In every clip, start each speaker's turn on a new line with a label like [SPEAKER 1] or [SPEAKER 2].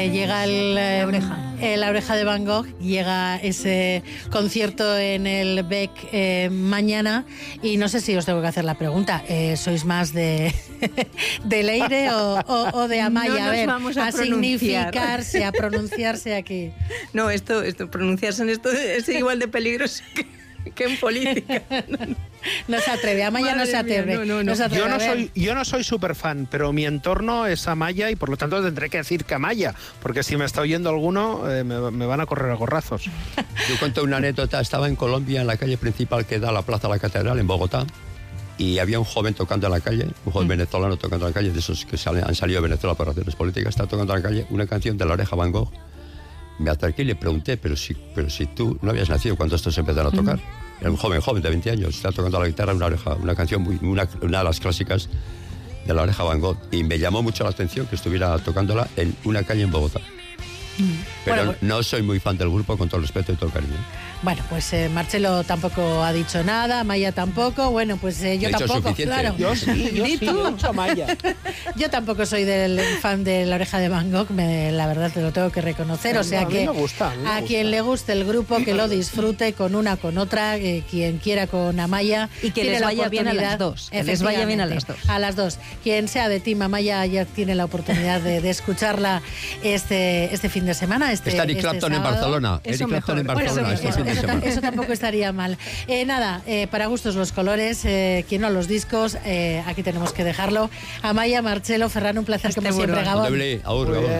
[SPEAKER 1] Llega la oreja de Van Gogh, llega ese concierto en el BEC mañana, y no sé si os tengo que hacer la pregunta, ¿sois más de Leire o de Amaya?
[SPEAKER 2] No nos vamos a
[SPEAKER 1] significarse, a pronunciarse aquí.
[SPEAKER 2] No, pronunciarse en esto es igual de peligroso que en política.
[SPEAKER 1] No se atreve, Amaya no se atreve.
[SPEAKER 2] No.
[SPEAKER 3] Yo no soy súper fan, pero mi entorno es Amaya y por lo tanto tendré que decir que Amaya, porque si me está oyendo alguno me van a correr a gorrazos.
[SPEAKER 4] Yo cuento una anécdota. Estaba en Colombia, en la calle principal que da a la Plaza de la Catedral, en Bogotá, y había un joven tocando en la calle, un joven venezolano tocando en la calle, de esos que han salido de Venezuela por razones políticas. Estaba tocando en la calle una canción de La Oreja Van Gogh. Me acerqué y le pregunté, pero si tú no habías nacido cuando estos empezaron a tocar. Era un joven de 20 años, estaba tocando la guitarra, una canción, una de las clásicas de La Oreja Van Gogh. Y me llamó mucho la atención que estuviera tocándola en una calle en Bogotá. Pero no soy muy fan del grupo, con todo el respeto y todo el cariño.
[SPEAKER 1] Bueno, pues Marcelo tampoco ha dicho nada, Maya tampoco. Bueno, pues yo tampoco, claro.
[SPEAKER 3] Yo sí, Maya.
[SPEAKER 1] Yo tampoco soy del fan de La Oreja de Van Gogh, la verdad te lo tengo que reconocer. O sea que a quien le guste el grupo, que lo disfrute con una, con otra, quien quiera con Amaya.
[SPEAKER 2] Y que les vaya bien a las dos. Que les vaya bien a las dos.
[SPEAKER 1] A las dos. Quien sea de Team Amaya ya tiene la oportunidad de escucharla este fin de semana.
[SPEAKER 4] Está Eric Clapton en Barcelona. Eric Clapton en Barcelona.
[SPEAKER 1] Eso tampoco estaría mal. Nada, para gustos los colores, quien no los discos, aquí tenemos que dejarlo. Amaya, Marcelo, Ferran, un placer como siempre, Gabón.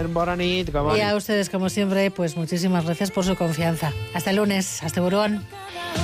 [SPEAKER 1] Y a ustedes como siempre, pues muchísimas gracias por su confianza. Hasta el lunes, hasta Burón.